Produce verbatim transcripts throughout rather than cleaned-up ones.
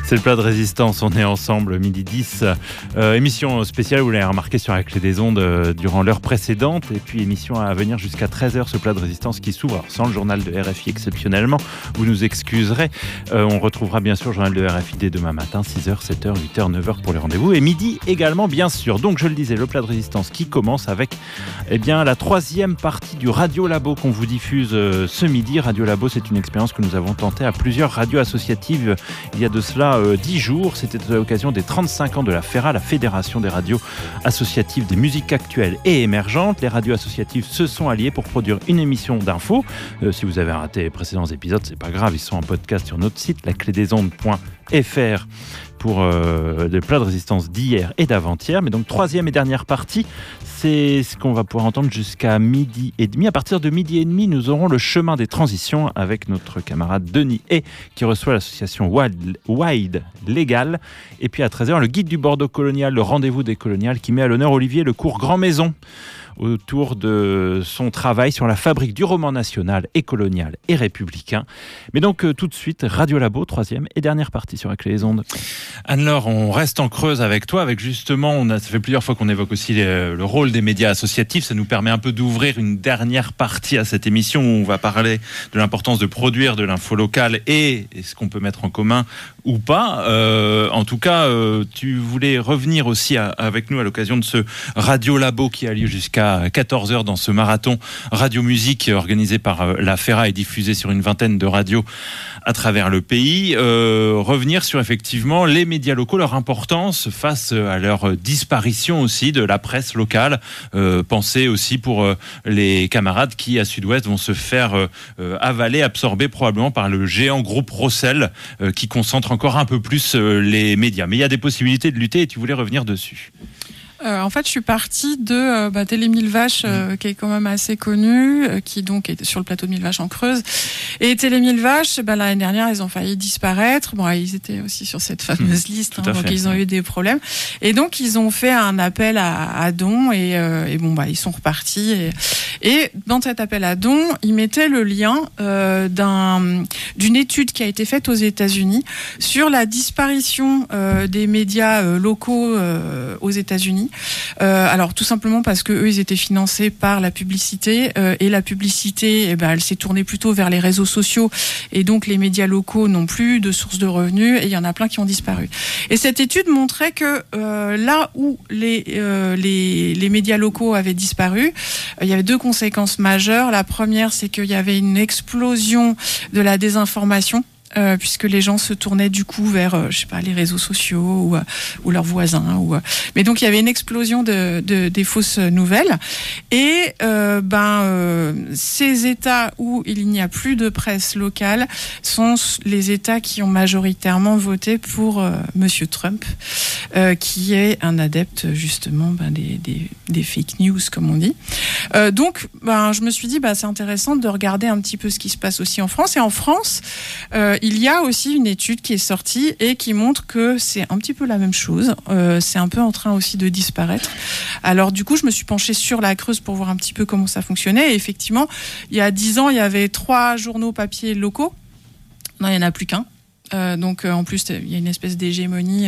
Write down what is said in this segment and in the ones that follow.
C'est le plat de résistance, on est ensemble, midi dix. Euh, émission spéciale, vous l'avez remarqué sur la clé des ondes euh, durant l'heure précédente. Et puis émission à venir jusqu'à treize heures, ce plat de résistance qui s'ouvre. Alors, sans le journal de R F I exceptionnellement, vous nous excuserez. Euh, on retrouvera bien sûr le journal de R F I dès demain matin, six heures, sept heures, huit heures, neuf heures pour les rendez-vous. Et midi également, bien sûr. Donc je le disais, le plat de résistance qui commence avec eh bien, la troisième partie du Radio Labo qu'on vous diffuse euh, ce midi. Radio Labo, c'est une expérience que nous avons tentée à plusieurs radios associatives euh, il y a de cela euh, dix jours. C'était à l'occasion des trente-cinq ans de la FERA, la Fédération des radios associatives des musiques actuelles et émergentes. Les radios associatives se sont alliées pour produire une émission d'infos. Euh, si vous avez raté les précédents épisodes, c'est pas grave, ils sont en podcast sur notre site, la clé des ondes point f r, pour euh, le plat de résistance d'hier et d'avant-hier. Mais donc, troisième et dernière partie, c'est ce qu'on va pouvoir entendre jusqu'à midi et demi. À partir de midi et demi, nous aurons le chemin des transitions avec notre camarade Denis Hay, qui reçoit l'association Wild, Wild Legal. Et puis à treize heures, le guide du Bordeaux colonial, le rendez-vous des coloniales, qui met à l'honneur Olivier Lecourt Grand Maison autour de son travail sur la fabrique du roman national et colonial et républicain. Mais donc euh, tout de suite, Radio Labo, troisième et dernière partie sur la clé des ondes. Anne-Laure, on reste en Creuse avec toi, avec justement, on a, ça fait plusieurs fois qu'on évoque aussi les, le rôle des médias associatifs. Ça nous permet un peu d'ouvrir une dernière partie à cette émission où on va parler de l'importance de produire de l'info locale et, et ce qu'on peut mettre en commun ou pas. Euh, en tout cas, euh, tu voulais revenir aussi à, avec nous à l'occasion de ce Radio Labo qui a lieu jusqu'à quatorze heures dans ce marathon Radio Musique organisé par la FERA et diffusé sur une vingtaine de radios à travers le pays. Euh, revenir sur effectivement les médias locaux, leur importance face à leur disparition aussi de la presse locale. Euh, penser aussi pour euh, les camarades qui à Sud-Ouest vont se faire euh, avaler, absorber probablement par le géant groupe Rossel euh, qui concentre encore un peu plus euh, les médias. Mais il y a des possibilités de lutter et tu voulais revenir dessus. Euh, en fait, je suis partie de euh, bah, Télé Mille Vaches, euh, mmh. qui est quand même assez connue, euh, qui donc est sur le plateau de Mille Vaches en Creuse. Et Télé Mille Vaches, bah, l'année dernière, ils ont failli disparaître. Bon, ils étaient aussi sur cette fameuse mmh. liste, hein, donc fait. Ils ont eu des problèmes. Et donc, ils ont fait un appel à, à dons et, euh, et bon, bah, ils sont repartis. Et, et dans cet appel à dons, ils mettaient le lien euh, d'un, d'une étude qui a été faite aux États-Unis sur la disparition euh, des médias euh, locaux euh, aux États-Unis. Euh, alors tout simplement parce que eux ils étaient financés par la publicité euh, et la publicité eh ben, elle s'est tournée plutôt vers les réseaux sociaux et donc les médias locaux n'ont plus de source de revenus et il y en a plein qui ont disparu. Et cette étude montrait que euh, là où les, euh, les, les médias locaux avaient disparu, euh, il y avait deux conséquences majeures. La première, c'est qu'il y avait une explosion de la désinformation. Euh, puisque les gens se tournaient du coup vers, euh, je sais pas, les réseaux sociaux ou, euh, ou leurs voisins. Ou, euh. Mais donc il y avait une explosion de, de des fausses nouvelles. Et euh, ben euh, ces États où il n'y a plus de presse locale sont les États qui ont majoritairement voté pour euh, Monsieur Trump, euh, qui est un adepte justement ben, des, des, des fake news comme on dit. Euh, donc ben je me suis dit ben c'est intéressant de regarder un petit peu ce qui se passe aussi en France. Et en France, euh, il y a aussi une étude qui est sortie et qui montre que c'est un petit peu la même chose. Euh, c'est un peu en train aussi de disparaître. Alors du coup, je me suis penchée sur la Creuse pour voir un petit peu comment ça fonctionnait. Et effectivement, il y a dix ans, il y avait trois journaux papier locaux. Non, il n'y en a plus qu'un. Euh, donc euh, en plus il y a une espèce d'hégémonie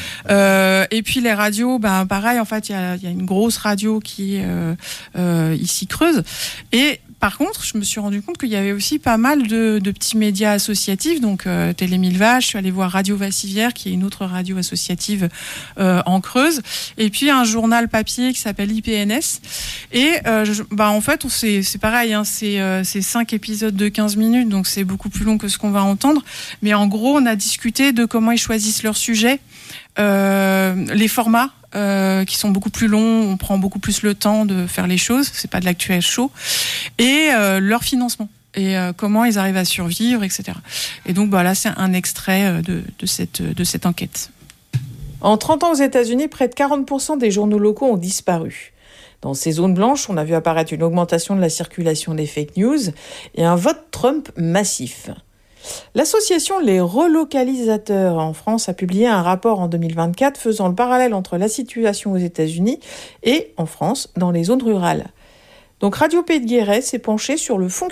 euh, et puis les radios ben pareil en fait il y a, y a une grosse radio qui est euh, euh, ici Creuse et par contre, je me suis rendu compte qu'il y avait aussi pas mal de, de petits médias associatifs, donc euh, Télé Mille Vaches, je suis allée voir Radio Vassivière, qui est une autre radio associative euh, en Creuse, et puis un journal papier qui s'appelle I P N S. Et euh, je, bah en fait, c'est, c'est pareil, hein, c'est, euh, c'est cinq épisodes de quinze minutes, donc c'est beaucoup plus long que ce qu'on va entendre. Mais en gros, on a discuté de comment ils choisissent leurs sujets, euh, les formats. Euh, qui sont beaucoup plus longs, on prend beaucoup plus le temps de faire les choses, c'est pas de l'actuel chaud, et euh, leur financement et euh, comment ils arrivent à survivre, et cetera. Et donc bah, là, c'est un extrait de, de, cette, de cette enquête. En trente ans aux États-Unis, près de quarante pour cent des journaux locaux ont disparu. Dans ces zones blanches, on a vu apparaître une augmentation de la circulation des fake news et un vote Trump massif. L'association Les Relocalisateurs en France a publié un rapport en deux mille vingt-quatre faisant le parallèle entre la situation aux États-Unis et en France dans les zones rurales. Donc Radio Pays de Guéret s'est penché sur le fonctionnement